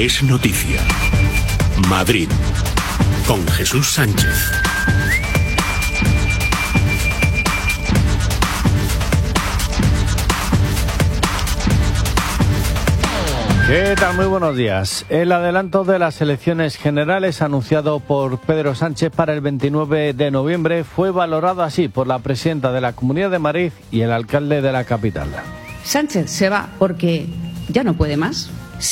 es noticia. Madrid, con Jesús Sánchez. ¿Qué tal? Muy buenos días. El adelanto de las elecciones generales anunciado por Pedro Sánchez para el 29 de noviembre fue valorado así por la presidenta de la Comunidad de Madrid y el alcalde de la capital. Sánchez se va porque ya no puede más.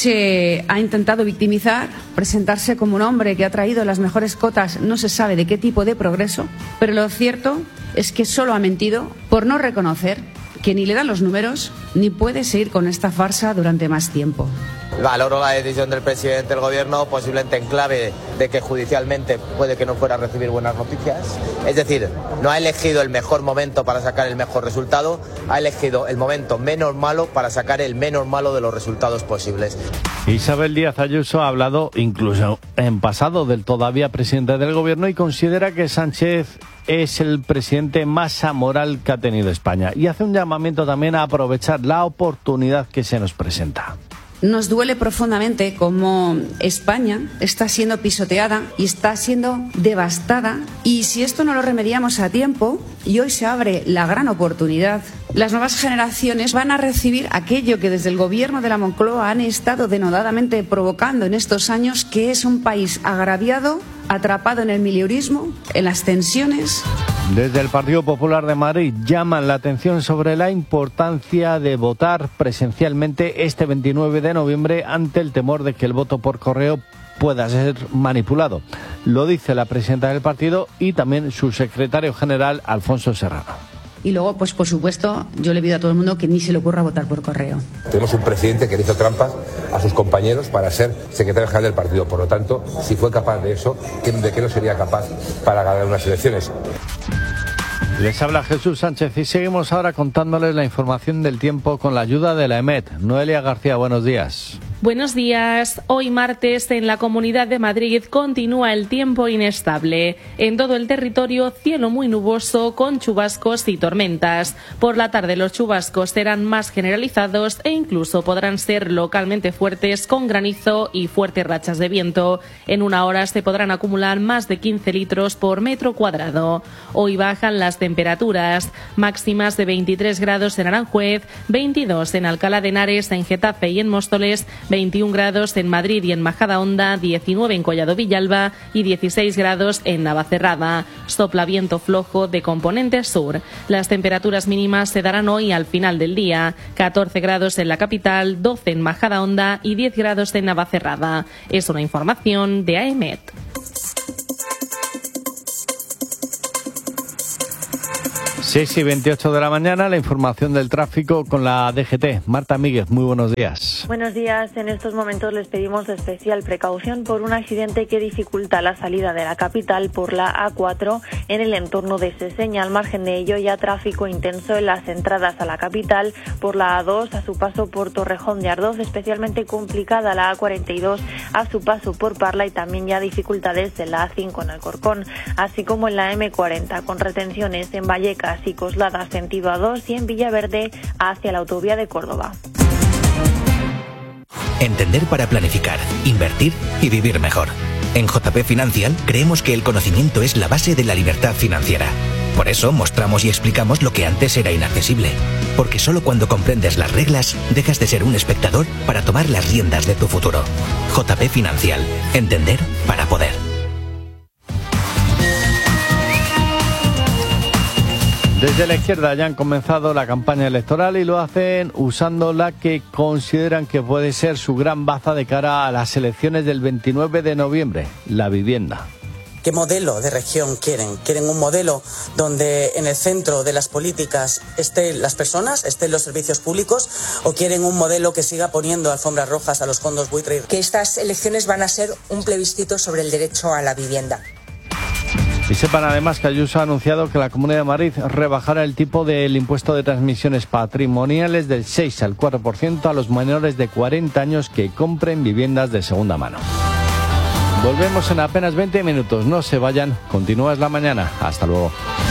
Se ha intentado victimizar, presentarse como un hombre que ha traído las mejores cotas, no se sabe de qué tipo de progreso, pero lo cierto es que solo ha mentido por no reconocer que ni le dan los números ni puede seguir con esta farsa durante más tiempo. Valoro la decisión del presidente del gobierno, posiblemente en clave de que judicialmente puede que no fuera a recibir buenas noticias. Es decir, no ha elegido el mejor momento para sacar el mejor resultado, ha elegido el momento menos malo para sacar el menos malo de los resultados posibles. Isabel Díaz Ayuso ha hablado incluso en pasado del todavía presidente del gobierno y considera que Sánchez es el presidente más amoral que ha tenido España y hace un llamamiento también a aprovechar la oportunidad que se nos presenta. Nos duele profundamente cómo España está siendo pisoteada y está siendo devastada, y si esto no lo remediamos a tiempo, y hoy se abre la gran oportunidad, las nuevas generaciones van a recibir aquello que desde el gobierno de la Moncloa han estado denodadamente provocando en estos años, que es un país agraviado, atrapado en el mileurismo, en las tensiones. Desde el Partido Popular de Madrid llaman la atención sobre la importancia de votar presencialmente este 29 de noviembre ante el temor de que el voto por correo pueda ser manipulado. Lo dice la presidenta del partido y también su secretario general, Alfonso Serrano. Y luego, pues por supuesto, yo le pido a todo el mundo que ni se le ocurra votar por correo. Tenemos un presidente que le hizo trampas a sus compañeros para ser secretario general del partido. Por lo tanto, si fue capaz de eso, ¿de qué no sería capaz para ganar unas elecciones? Les habla Jesús Sánchez y seguimos ahora contándoles la información del tiempo con la ayuda de la EMET. Noelia García, buenos días. Buenos días. Hoy martes en la Comunidad de Madrid continúa el tiempo inestable. En todo el territorio cielo muy nuboso con chubascos y tormentas. Por la tarde los chubascos serán más generalizados e incluso podrán ser localmente fuertes con granizo y fuertes rachas de viento. En una hora se podrán acumular más de 15 litros por metro cuadrado. Hoy bajan las temperaturas máximas de 23 grados en Aranjuez, 22 en Alcalá de Henares, en Getafe y en Móstoles, 21 grados en Madrid y en Majadahonda, 19 en Collado Villalba y 16 grados en Navacerrada. Sopla viento flojo de componente sur. Las temperaturas mínimas se darán hoy al final del día. 14 grados en la capital, 12 en Majadahonda y 10 grados en Navacerrada. Es una información de AEMET. 6:28 de la mañana, la información del tráfico con la DGT. Marta Míguez, muy buenos días. Buenos días. En estos momentos les pedimos especial precaución por un accidente que dificulta la salida de la capital por la A4 en el entorno de Seseña. Al margen de ello, ya tráfico intenso en las entradas a la capital por la A2 a su paso por Torrejón de Ardoz, especialmente complicada la A42 a su paso por Parla, y también ya dificultades en la A5 en Alcorcón, así como en la M40 con retenciones en Vallecas y Coslada sentido A2 y en Villaverde hacia la autovía de Córdoba. Entender para planificar, invertir y vivir mejor. En JP Financial creemos que el conocimiento es la base de la libertad financiera. Por eso mostramos y explicamos lo que antes era inaccesible. Porque solo cuando comprendes las reglas dejas de ser un espectador para tomar las riendas de tu futuro. JP Financial. Entender para poder. Desde la izquierda ya han comenzado la campaña electoral y lo hacen usando la que consideran que puede ser su gran baza de cara a las elecciones del 29 de noviembre, la vivienda. ¿Qué modelo de región quieren? ¿Quieren un modelo donde en el centro de las políticas estén las personas, estén los servicios públicos, o quieren un modelo que siga poniendo alfombras rojas a los fondos buitre? Que estas elecciones van a ser un plebiscito sobre el derecho a la vivienda. Y sepan además que Ayuso ha anunciado que la Comunidad de Madrid rebajará el tipo del impuesto de transmisiones patrimoniales del 6 al 4% a los menores de 40 años que compren viviendas de segunda mano. Volvemos en apenas 20 minutos. No se vayan. Continúa Es la Mañana. Hasta luego.